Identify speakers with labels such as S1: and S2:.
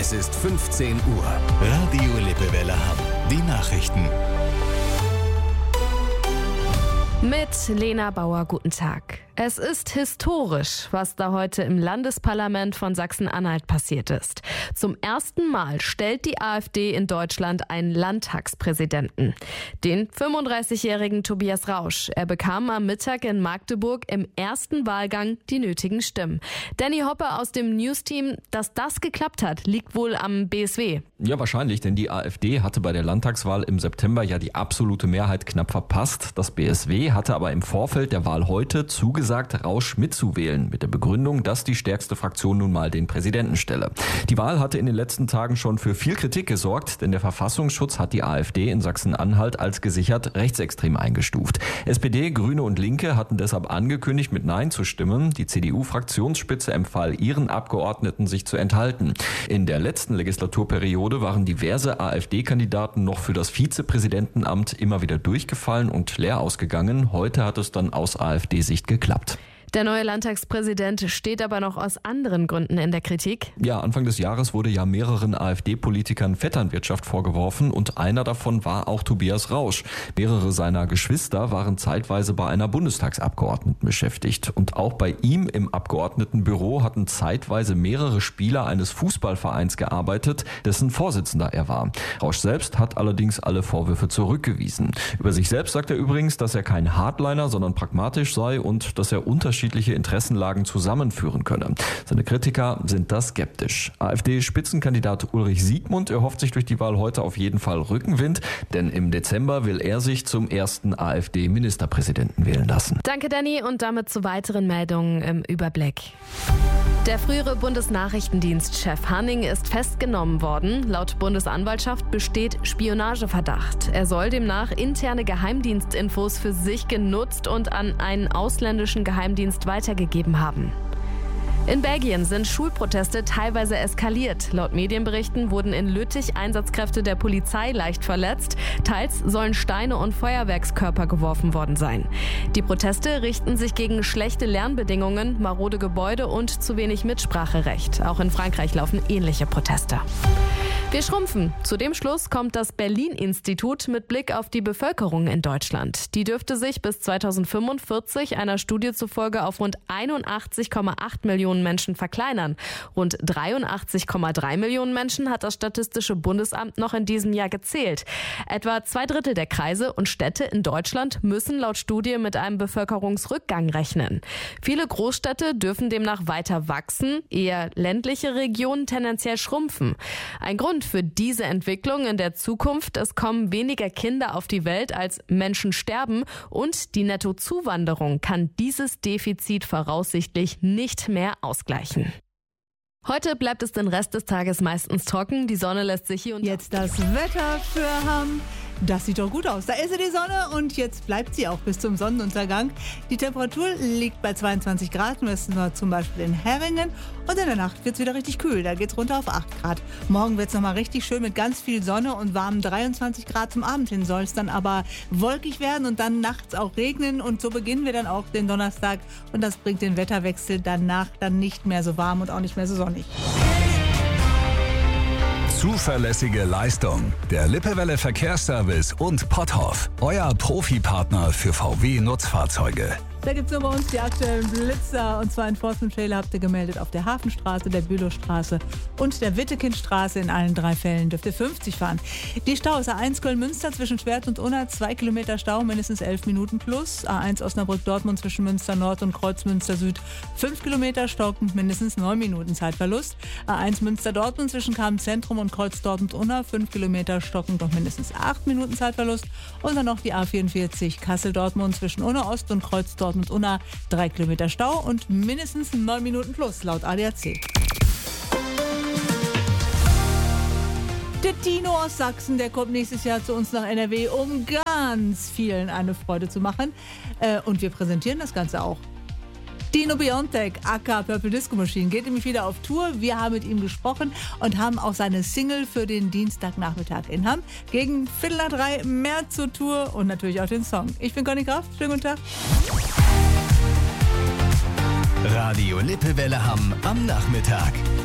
S1: Es ist 15 Uhr. Radio Lippewelle Hamm. Die Nachrichten.
S2: Mit Lena Bauer, guten Tag. Es ist historisch, was da heute im Landesparlament von Sachsen-Anhalt passiert ist. Zum ersten Mal stellt die AfD in Deutschland einen Landtagspräsidenten. Den 35-jährigen Tobias Rausch. Er bekam am Mittag in Magdeburg im ersten Wahlgang die nötigen Stimmen. Danny Hoppe aus dem News-Team, dass das geklappt hat, liegt wohl am BSW.
S3: Ja, wahrscheinlich, denn die AfD hatte bei der Landtagswahl im September ja die absolute Mehrheit knapp verpasst. Das BSW hatte aber im Vorfeld der Wahl heute zugesagt, Rausch mitzuwählen, mit der Begründung, dass die stärkste Fraktion nun mal den Präsidenten stelle. Die Wahl hatte in den letzten Tagen schon für viel Kritik gesorgt, denn der Verfassungsschutz hat die AfD in Sachsen-Anhalt als gesichert rechtsextrem eingestuft. SPD, Grüne und Linke hatten deshalb angekündigt, mit Nein zu stimmen. Die CDU-Fraktionsspitze empfahl ihren Abgeordneten, sich zu enthalten. In der letzten Legislaturperiode waren diverse AfD-Kandidaten noch für das Vizepräsidentenamt immer wieder durchgefallen und leer ausgegangen. Heute hat es dann aus AfD-Sicht geklappt.
S2: Der neue Landtagspräsident steht aber noch aus anderen Gründen in der Kritik.
S3: Ja, Anfang des Jahres wurde ja mehreren AfD-Politikern Vetternwirtschaft vorgeworfen und einer davon war auch Tobias Rausch. Mehrere seiner Geschwister waren zeitweise bei einer Bundestagsabgeordneten beschäftigt. Und auch bei ihm im Abgeordnetenbüro hatten zeitweise mehrere Spieler eines Fußballvereins gearbeitet, dessen Vorsitzender er war. Rausch selbst hat allerdings alle Vorwürfe zurückgewiesen. Über sich selbst sagt er übrigens, dass er kein Hardliner, sondern pragmatisch sei und dass er unterschiedliche Interessenlagen zusammenführen könne. Seine Kritiker sind da skeptisch. AfD-Spitzenkandidat Ulrich Siegmund erhofft sich durch die Wahl heute auf jeden Fall Rückenwind, denn im Dezember will er sich zum ersten AfD-Ministerpräsidenten wählen lassen.
S2: Danke, Danny, und damit zu weiteren Meldungen im Überblick. Der frühere Bundesnachrichtendienstchef Hanning ist festgenommen worden. Laut Bundesanwaltschaft besteht Spionageverdacht. Er soll demnach interne Geheimdienstinfos für sich genutzt und an einen ausländischen Geheimdienst weitergegeben haben. In Belgien sind Schulproteste teilweise eskaliert. Laut Medienberichten wurden in Lüttich Einsatzkräfte der Polizei leicht verletzt. Teils sollen Steine und Feuerwerkskörper geworfen worden sein. Die Proteste richten sich gegen schlechte Lernbedingungen, marode Gebäude und zu wenig Mitspracherecht. Auch in Frankreich laufen ähnliche Proteste. Wir schrumpfen. Zu dem Schluss kommt das Berlin-Institut mit Blick auf die Bevölkerung in Deutschland. Die dürfte sich bis 2045 einer Studie zufolge auf rund 81,8 Millionen Menschen verkleinern. Rund 83,3 Millionen Menschen hat das Statistische Bundesamt noch in diesem Jahr gezählt. Etwa 2/3 der Kreise und Städte in Deutschland müssen laut Studie mit einem Bevölkerungsrückgang rechnen. Viele Großstädte dürfen demnach weiter wachsen, eher ländliche Regionen tendenziell schrumpfen. Ein Grund für diese Entwicklung in der Zukunft: Es kommen weniger Kinder auf die Welt, als Menschen sterben, und die Nettozuwanderung kann dieses Defizit voraussichtlich nicht mehr ausgleichen. Heute bleibt es den Rest des Tages meistens trocken. Die Sonne lässt sich hier und
S4: jetzt das Wetter für Hamm. Das sieht doch gut aus. Da ist sie, die Sonne, und jetzt bleibt sie auch bis zum Sonnenuntergang. Die Temperatur liegt bei 22 Grad, messen wir zum Beispiel in Herringen. Und in der Nacht wird es wieder richtig kühl, da geht es runter auf 8 Grad. Morgen wird es nochmal richtig schön mit ganz viel Sonne und warmen 23 Grad. Zum Abend hin soll es dann aber wolkig werden und dann nachts auch regnen. Und so beginnen wir dann auch den Donnerstag. Und das bringt den Wetterwechsel danach dann nicht mehr so warm und auch nicht mehr so sonnig.
S1: Zuverlässige Leistung. Der Lippewelle Verkehrsservice und Potthoff. Euer Profipartner für VW-Nutzfahrzeuge.
S4: Da gibt es nur bei uns die aktuellen Blitzer, und zwar Enforcement-Fehler habt ihr gemeldet auf der Hafenstraße, der Bülowstraße und der Wittekindstraße. In allen 3 Fällen dürft ihr 50 fahren. Die Staus: A1 Köln-Münster zwischen Schwert und Unna, 2 Kilometer Stau, mindestens 11 Minuten plus. A1 Osnabrück-Dortmund zwischen Münster Nord und Kreuzmünster Süd, 5 Kilometer stockend, mindestens 9 Minuten Zeitverlust. A1 Münster-Dortmund zwischen Kamen-Zentrum und Kreuz-Dortmund-Unna, 5 Kilometer stockend und mindestens 8 Minuten Zeitverlust. Und dann noch die A44 Kassel-Dortmund zwischen Unna Ost und Kreuz-Dortmund und Unna, 3 Kilometer Stau und mindestens 9 Minuten plus, laut ADAC. Der Tino aus Sachsen, der kommt nächstes Jahr zu uns nach NRW, um ganz vielen eine Freude zu machen. Und wir präsentieren das Ganze auch. Dino Biontech, aka Purple Disco Machine, geht nämlich wieder auf Tour. Wir haben mit ihm gesprochen und haben auch seine Single für den Dienstagnachmittag in Hamm. Gegen 2:45 mehr zur Tour und natürlich auch den Song. Ich bin Conny Kraft, schönen guten Tag.
S1: Radio Lippewelle Hamm am Nachmittag.